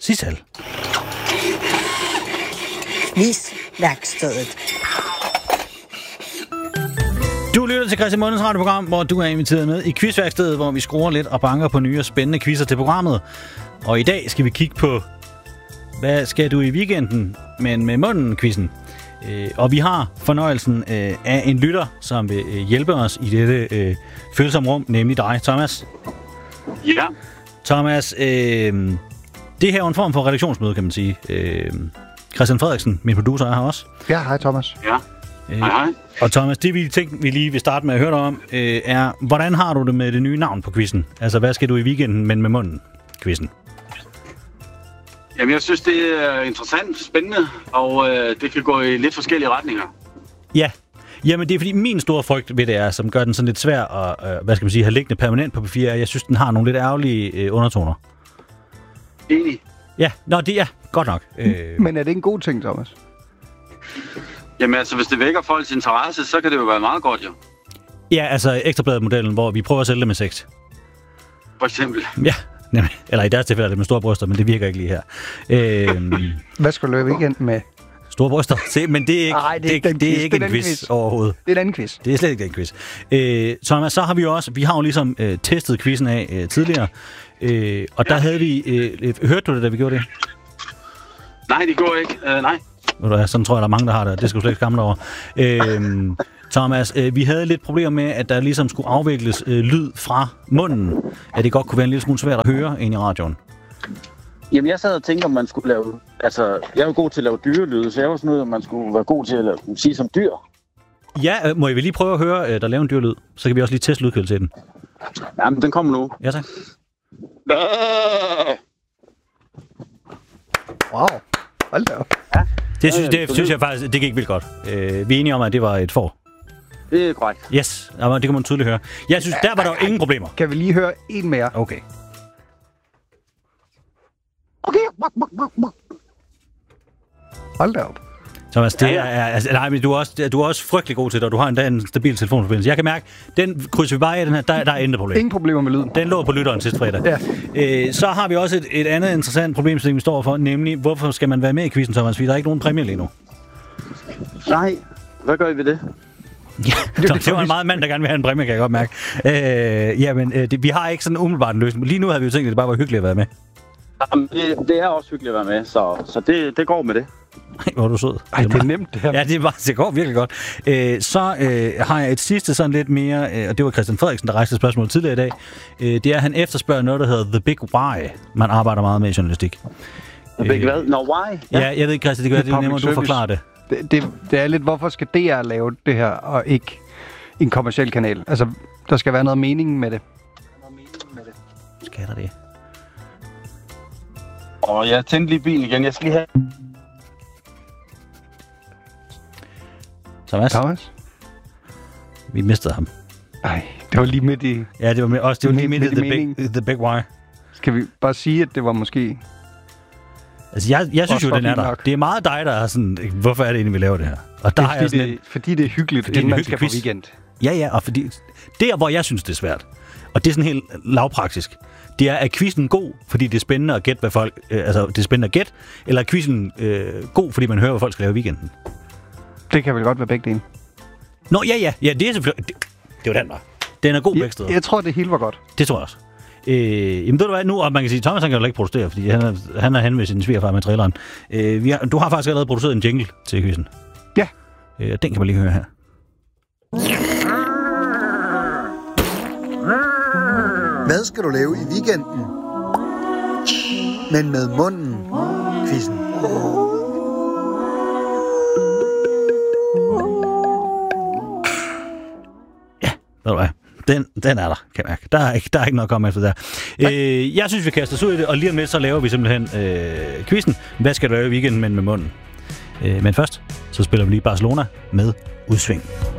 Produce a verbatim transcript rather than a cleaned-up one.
Sissel. Quizværkstedet. Du lytter til Christian Mundens radioprogram, hvor du er inviteret med i Quizværkstedet, hvor vi skruer lidt og banker på nye og spændende quizzer til programmet. Og i dag skal vi kigge på, hvad skal du i weekenden, men med munden-quizzen. Øh, og vi har fornøjelsen øh, af en lytter, som vil øh, hjælpe os i dette øh, følsomme rum, nemlig dig, Thomas. Ja. Thomas, øh, det her er en form for redaktionsmøde, kan man sige. Øh, Christian Frederiksen, min producer, er her også. Ja, hej Thomas. Ja. Øh, hej, hej. Og Thomas, det vi tænkte, vi lige vil starte med at høre dig om, øh, er, hvordan har du det med det nye navn på quizzen? Altså, hvad skal du i weekenden, men med munden, quizzen? Jamen, jeg synes, det er interessant, spændende, og øh, det kan gå i lidt forskellige retninger. Ja. Jamen, det er fordi min store frygt ved det er, som gør den sådan lidt svær at, øh, hvad skal man sige, have liggende permanent på papir, jeg synes, den har nogle lidt ærgerlige øh, undertoner. Enig. Ja, nå, det er godt nok. Øh... Men er det en god ting, Thomas? Jamen, altså, hvis det vækker folks interesse, så kan det jo være meget godt, jo. Ja, altså ekstrabladet-modellen, hvor vi prøver at sælge det med sex. For eksempel. Ja, nemlig. Eller i deres tilfælde er det med store bryster, men det virker ikke lige her. Øh... Hvad skal du løbe weekend med? Store bryster. Se, men det er ikke, Ej, det er ikke, det, det er ikke det er en quiz, quiz overhovedet. Det er en anden quiz. Det er slet ikke den quiz. Øh, Thomas, så har vi jo også, vi har jo ligesom øh, testet quizzen af øh, tidligere, øh, og ja. Der havde vi, øh, hørte du det, da vi gjorde det? Nej, det går ikke. Uh, nej. Sådan tror jeg, der er mange, der har det. Det skal du slet ikke skamme dig over. Øh, Thomas, øh, vi havde lidt problemer med, at der ligesom skulle afvikles øh, lyd fra munden. At det godt kunne være en lille smule svært at høre ind i radioen. Jamen, jeg sad og tænkte, om man skulle lave... Altså, jeg er jo god til at lave dyrelyde, så jeg var sådan noget, om man skulle være god til at lave, sige som dyr. Ja, øh, må I vel lige prøve at høre, øh, der laver en dyrlyd? Så kan vi også lige teste lydkvaliteten. Jamen, den kommer nu. Ja, tak. Wow. Hold da op. Ja. Det synes, det, synes jeg faktisk, det gik vildt godt. Øh, vi er enige om, at det var et får. Det er korrekt. Yes, det kan man tydeligt høre. Jeg synes, der var der jo ingen problemer. Kan vi lige høre en mere? Okay. Okay. Hold da op. Thomas, det er, altså, nej, men du er, også, du er også frygtelig god til det, og du har endda en stabil telefonforbindelse. Jeg kan mærke, den krydser vi bare i den her, der, der er intet problem. Ingen problemer med lyden. Den lå på lytteren sidste fredag. Ja. Øh, så har vi også et, et andet interessant problem, som vi står for, nemlig, hvorfor skal man være med i quizzen, Thomas? Fordi der er ikke nogen præmie lige nu. Nej, hvad gør I ved det? Ja, det, det var en meget mand, der gerne vil have en præmie, kan jeg godt mærke. Øh, jamen, øh, det, vi har ikke sådan umiddelbart en løsning. Lige nu havde vi jo tænkt, at det bare var hyggeligt at være med. Jamen, det, det er også hyggeligt at være med, så, så det, det går med det. Ej, hvor er du sød. Ej, det er nemt det her. Ja, det, er bare, det går virkelig godt. Øh, så øh, har jeg et sidste sådan lidt mere, øh, og det var Christian Frederiksen, der rejste spørgsmål tidligere i dag. Øh, det er, at han efterspørger noget, der hedder The Big Why. Man arbejder meget med i journalistik. The Big hvad? No, why? Ja, ja jeg ved ikke, Christian, det kan være, det er nemmere, du forklarer det. Det, det. Det er lidt, hvorfor skal D R lave det her, og ikke en kommerciel kanal? Altså, der skal være noget mening med det. Skal der det? Og jeg tændte lige bilen igen. Jeg skal lige have... Thomas? Thomas? Vi mistede ham. Nej, det var lige midt i... Ja, det var med, også det var lige midt i the, mening. big, the Big Why. Skal vi bare sige, at det var måske... Altså, jeg, jeg synes jo, den er der. Nok. Det er meget dig, der er sådan, hvorfor er det egentlig, vi laver det her? Og der det er, har jeg sådan det, en, fordi det er hyggeligt, fordi inden man skal på weekend. Ja, ja, og fordi... Der, hvor jeg synes, det er svært, og det er sådan helt lavpraktisk, det er, er quizzen god, fordi det er spændende at gætte, hvad folk... Øh, altså, det er spændende at gætte, eller er quizzen øh, god, fordi man hører, hvad folk skal lave i weekenden? Det kan vel godt være begge dele. Nå, ja, ja. Ja, det er selvfølgelig... Det, det var den, var. Den er god begge steder. Jeg, jeg tror, det hele var godt. Det tror jeg også. Øh, jamen, ved du hvad, nu, og man kan sige, Thomas han kan jo ikke producere, fordi han er, han er henne ved sin svigerfar med traileren. Øh, vi har, du har faktisk allerede produceret en jingle til quizzen. Ja. Øh, den kan man lige høre her. Hvad skal du lave i weekenden? Men med munden, quizzen. Ja, ved du hvad. Den, den er der, kan jeg mærke. Der er ikke, der er ikke noget at komme efter der. Øh, jeg synes, vi kaster os ud i det, og lige om lidt, så laver vi simpelthen øh, quizzen. Hvad skal du lave i weekenden, men med munden? Øh, men først, så spiller vi lige Barcelona med Udsving.